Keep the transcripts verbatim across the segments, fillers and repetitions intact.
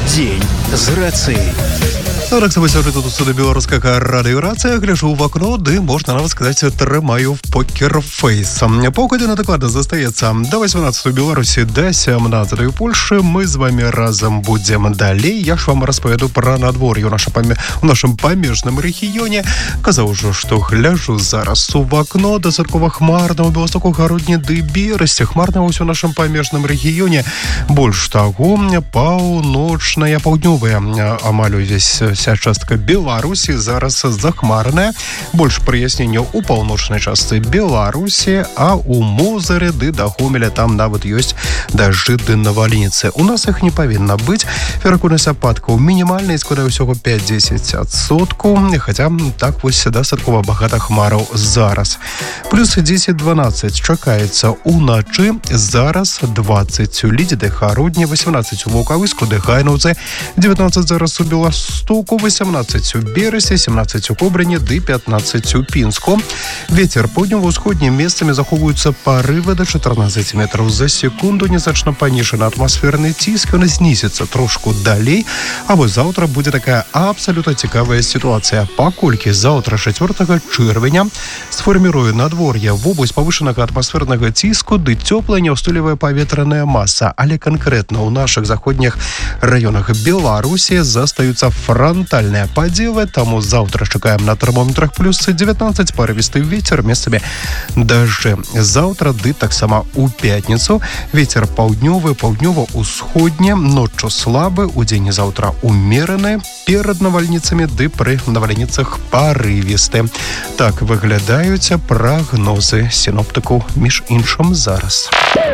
Дзень з рацыяй. Ну, так само сёння тут у суды беларускага радыёрацыя, гляжу в окно, ды можна нават сказаць, трымаю в покерфейс. Паўгадзіны дакладна застаецца да восьмнадцатай у Беларусі, да сямнадцатай у Польшы. Мы з вами разам будзем далей. Я ж вам распавяду пра надвор'е ў нашым, памі... у нашым памежным рэгіёне. Казаў ужо, што гляжу зараз у акно, дастаткова хмарна ў Беластоку, Гародні ды Берасці. Хмарна ўсё ў нашым памежным рэгіёне. Больш таго, паўночная, паўднёвая амаль увесь вся частка Беларусі зараз захмарная. Больш праясненняў у паўночнай частцы Беларусі, а у Мозыры ды да Гомеля там нават ёсць дажджы ды навальніцы. У нас іх не павінна быць. Верагоднасць ападкаў мінімальная, складае ўсяго пяць-дзесяць адсоткаў, хаця так вось дастаткова багата хмараў зараз. Плюс дзесяць-дванаццаць чакаецца уначы, зараз дваццаць у Лідзі ды Гародні, восемнадцаць у Вулкавыску ды Гайнаўцы, дзевятнаццаць зараз у Беластоку, восемнадцаць у Берасці, семнадцаць у Кобрыні ды пятнаццаць у Пінску. Вецер паўднёва-ўсходні, месцамі захоўваюцца парывы да чатырнаццаць метраў за секунду, незначна паніжаны атмасферны ціск, ён знізіцца трошку далей. А вось заўтра будзе такая абсалютна цікавая сітуацыя, паколькі заўтра чацвёртага чэрвеня сфарміруе надвор'е вобласць павышанага атмасфернага ціску ды цёплая няўстойлівая паветраная маса, але канкрэтна ў нашых заходніх раёнах Беларусі застаюцца фронтальныя падзевы, таму заўтра чакаем на тэрмометрах плюс дзевятнаццаць, парывісты вецер, месцамі дажджы. Заўтра ды таксама у пятніцу вецер паўднёвы, паўднёва-ўсходні, ноччу слабы, удзень заўтра умераны, перад навальніцамі ды пры навальніцах парывісты. Так выглядаюць прагнозы сіноптыку, між іншым зараз.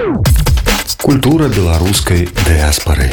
Культура беларускай дыяспары.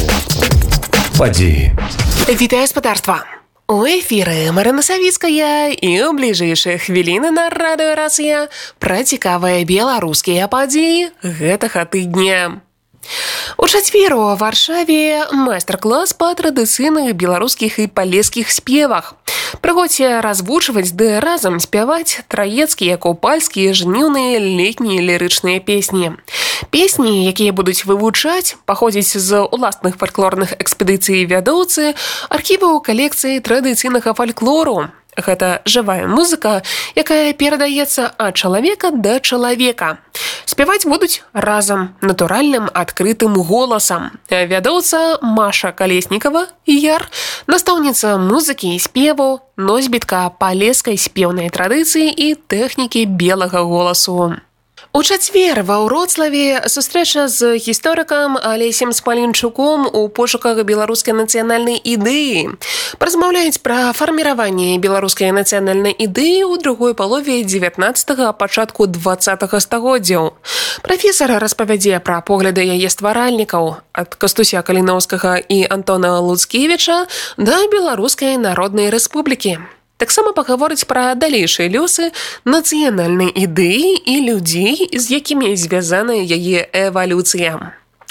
Падзеі. Вітаю спадарства! У эфіры Марына Савіцкая і ў бліжэйшыя хвіліны на радыёрацыя пра цікавыя беларускія падзеі гэтага тыдня. У чацвер у Варшаве майстар-клас па традыцыйных беларускіх і палескіх спевах. Прыходзьце развучваць ды разам спяваць траецкія, купальскія, жніўныя, летнія лірычныя песні. Песні, якія будуць вывучаць, паходзяць з уласных фальклорных экспедыцый вядоўцы архіваў калекцыі традыцыйнага фальклору. Гэта жывая музыка, якая перадаецца ад чалавека да чалавека. Спяваць будуць разам, натуральным, адкрытым голасам. Вядоўца Маша Калеснікава, яр, настаўніца музыкі і спеву, носьбітка палескай спеўнай традыцыі і тэхнікі белага голасу. У чацвер ва Ўроцлаве сустрэча з гісторыкам Алесем Смаленчуком у пошуках беларускай нацыянальнай ідэі. Паразмаўляюць пра фарміраванне беларускай нацыянальнай ідэі ў другой палове дзевятнаццатага, пачатку дваццатага стагоддзяў. Прафесар распавядзе пра погляды яе стваральнікаў ад Кастуся Каліноўскага і Антона Луцкевіча да Беларускай народнай рэспублікі. Таксама пагаворыць пра далейшыя лёсы нацыянальнай ідэі і людзей, з якімі звязана яе эвалюцыя.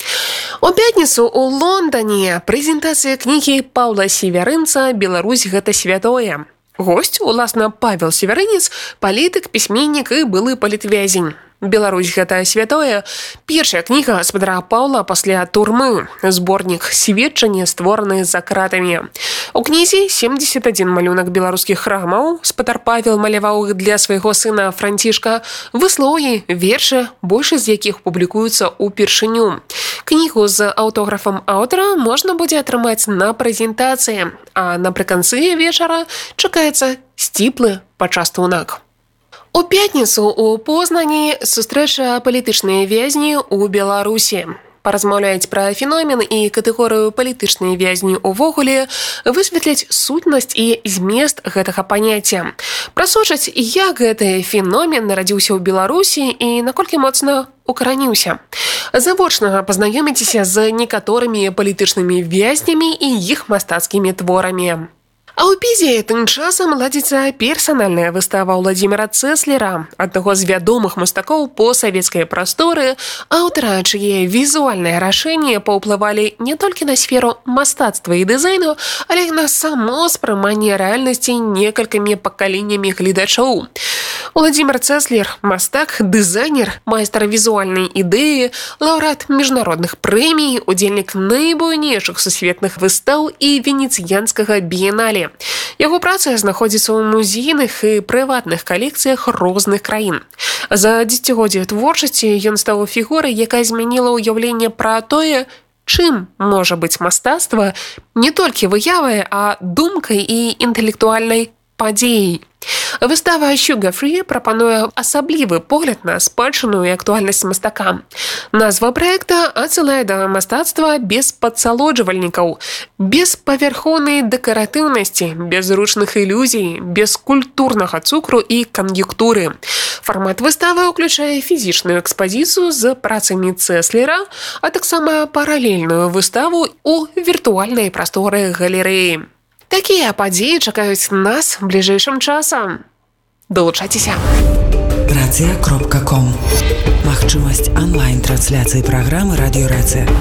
У пятніцу ў Лондане прэзентацыя кнігі Паўла Севярынца «Беларусь – гэта святое». Госць, уласна, Павел Севярынец, палітык, пісьменнік і былы палітвязень. «Беларусь – гэта святое» – першая кніга гаспадара Паўла пасля турмы, зборнік сведчання, створаны за кратамі. У кнізе семьдесят адзін малюнак беларускіх храмаў, спадар Павел маляваў іх для свайго сына Францішка, выслоўі, вершы, большасць з якіх публікуюцца ўпершыню. Кнігу з аўтографам аўтара можна будзе атрымаць на прэзентацыі, а напрыканцы вечара чакаецца сціплы пачастунак. У пятніцу у Познані сустрэча палітычныя вязні ў Беларусі. Паразмаўляюць пра феномен і катэгорыю палітычныя вязні ўвогуле, высветляць сутнасць і змест гэтага паняцця. Прасочаць, як гэты феномен нарадзіўся ў Беларусі і наколькі моцна укараніўся. Завочна пазнаёміцеся з некаторымі палітычнымі вязнямі і іх мастацкімі творамі. А ў Пізе тым часам ладзіцца персанальная выстава Владзіміра Цэслера, аднаго з вядомых мастакоў постсавецкай прасторы, аўтара, чые візуальныя рашэнні паўплывалі не толькі на сферу мастацтва і дызайну, але і на само спрыманне рэальнасці некалькімі пакаленнямі гледачоў. Владимир Цеслер – мастак, дызайнер, майстар візуальнай ідэі, лаўрэат міжнародных прэмій, удзельнік найбуйнейшых сусветных выстаў і венецыянскага біенале. Яго праца знаходзіцца ў музейных і прыватных калекцыях розных краін. За дзесяцігоддзе творчасці ён стаў фігурай, якая змяніла ўяўленне пра тое, чым можа быць мастацтва не толькі выявай, а думкай і інтэлектуальнай падзеяй. Выстава «Sugar Free» прапануе асаблівы погляд на спадчыну і актуальнасць мастака. Назва праекта адсылае да мастацтва без падсалоджвальнікаў, без павярхоўнай дэкаратыўнасці, без зручных ілюзій, без культурнага цукру і кан'юнктуры. Фармат выставы ўключае фізічную экспазіцыю з працамі Цеслера, а таксама паралельную выставу ў віртуальнай прасторы галерэі. Такія падзеі чакаюць нас бліжэйшым часам. Далучайцеся. Рацыя кропка ком. Магчымасць онлайн-трансляцыі праграмы «Радіё Рацыя».